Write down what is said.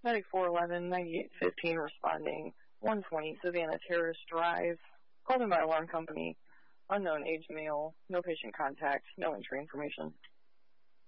Medic 411, 9815 responding, 120 Savannah Terrace Drive, called in by alarm company, unknown age male, no patient contact, no entry information.